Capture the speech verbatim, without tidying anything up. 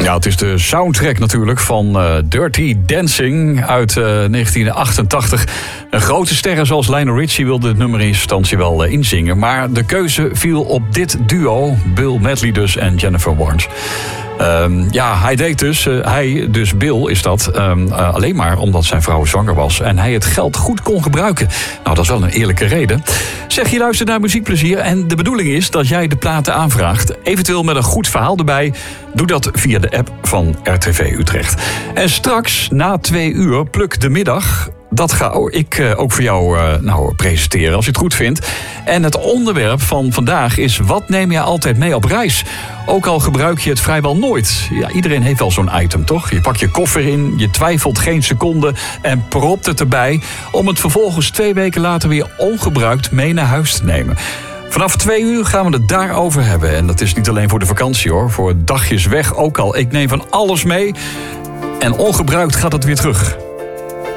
Ja, het is de soundtrack natuurlijk van uh, Dirty Dancing uit uh, negentien achtentachtig. Een grote sterren zoals Lionel Richie wilde het nummer in eerste instantie wel uh, inzingen. Maar de keuze viel op dit duo, Bill Medley dus en Jennifer Warnes. Um, ja, hij deed dus, uh, hij, dus Bill is dat, um, uh, alleen maar omdat zijn vrouw zwanger was en hij het geld goed kon gebruiken. Nou, dat is wel een eerlijke reden. Zeg, je luistert naar Muziekplezier en de bedoeling is dat jij de platen aanvraagt, eventueel met een goed verhaal erbij. Doe dat via de app van R T V Utrecht. En straks, na twee uur, Pluk de Middag. Dat ga ik uh, ook voor jou uh, nou, presenteren, als je het goed vindt. En het onderwerp van vandaag is: wat neem je altijd mee op reis? Ook al gebruik je het vrijwel nooit. Ja, iedereen heeft wel zo'n item, toch? Je pakt je koffer in, je twijfelt geen seconde en propt het erbij, om het vervolgens twee weken later weer ongebruikt mee naar huis te nemen. Vanaf twee uur gaan we het daarover hebben. En dat is niet alleen voor de vakantie, hoor. Voor dagjes weg ook al. Ik neem van alles mee en ongebruikt gaat het weer terug.